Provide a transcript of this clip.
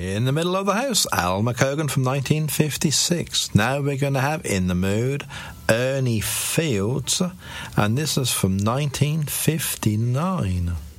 In the Middle of the House, Al McCogan from 1956. Now we're going to have In the Mood, Ernie Fields, and this is from 1959.